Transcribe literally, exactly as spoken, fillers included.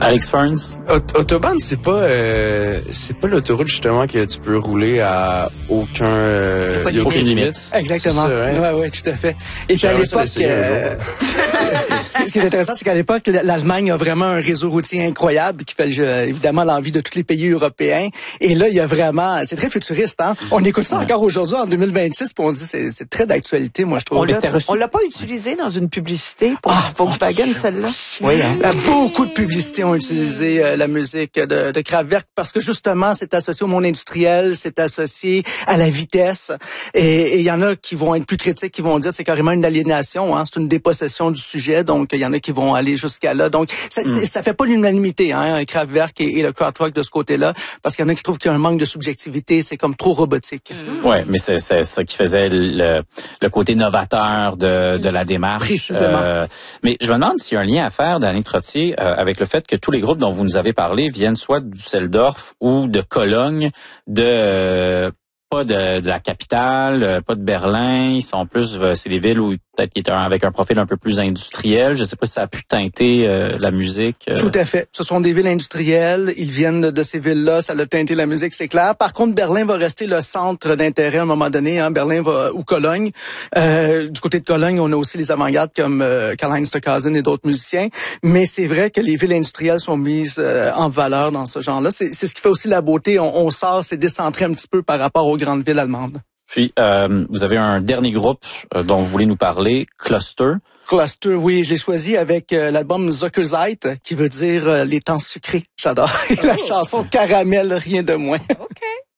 Alex Ferns? Aut- Autobahn, c'est pas euh, c'est pas l'autoroute justement que tu peux rouler à aucun euh, y a aucune limite. Exactement. C'est ça, hein? Ouais, ouais, tout à fait. Et puis à J'aimerais ça l'époque, l'essayer un euh, ce qui ce qui est intéressant, c'est qu'à l'époque, l'Allemagne a vraiment un réseau routier incroyable qui fait euh, évidemment l'envie de tous les pays européens. Et là, il y a vraiment, c'est très futuriste, hein. On écoute ça Ouais. encore aujourd'hui en deux mille vingt-six, puis on se dit c'est c'est très d'actualité, moi je trouve. On l'a, c'était reçu. on l'a pas utilisé dans une publicité pour Ah, Volkswagen, mon Dieu. celle-là? Oui, hein. Euh, Beaucoup de publicités ont utilisé euh, la musique de, de Kraftwerk parce que justement, c'est associé au monde industriel, c'est associé à la vitesse. Et il y en a qui vont être plus critiques, qui vont dire c'est carrément une aliénation, hein, c'est une dépossession du sujet. Donc, il y en a qui vont aller jusqu'à là. Donc, ça, mm. ça fait pas l'unanimité, hein, Kraftwerk et, et le Krautrock de ce côté-là, parce qu'il y en a qui trouvent qu'il y a un manque de subjectivité, c'est comme trop robotique. Mm. Ouais, mais c'est, c'est ça qui faisait le, le côté novateur de, de la démarche. Précisément. Euh, mais je me demande s'il y a un lien à faire, Daniel Trottier, euh, avec le fait que tous les groupes dont vous nous avez parlé viennent soit du Düsseldorf ou de Cologne, de euh, pas de, de la capitale, euh, pas de Berlin. Ils sont plus, euh, c'est des villes où peut-être qu'ils étaient avec un profil un peu plus industriel. Je sais pas si ça a pu teinter euh, la musique. Euh. Tout à fait. Ce sont des villes industrielles. Ils viennent de ces villes-là. Ça a teinté la musique, c'est clair. Par contre, Berlin va rester le centre d'intérêt à un moment donné. Hein. Berlin va ou Cologne. Euh, du côté de Cologne, on a aussi les avant-gardes comme euh, Karlheinz Stockhausen et d'autres musiciens. Mais c'est vrai que les villes industrielles sont mises euh, en valeur dans ce genre-là. C'est, c'est ce qui fait aussi la beauté. On, on sort, c'est décentré un petit peu par rapport aux grandes villes allemandes. Puis, euh, vous avez un dernier groupe euh, dont vous voulez nous parler, Cluster. Cluster, oui, je l'ai choisi avec euh, l'album Zuckerzeit, qui veut dire euh, les temps sucrés. J'adore. Et la chanson Caramel, rien de moins. OK.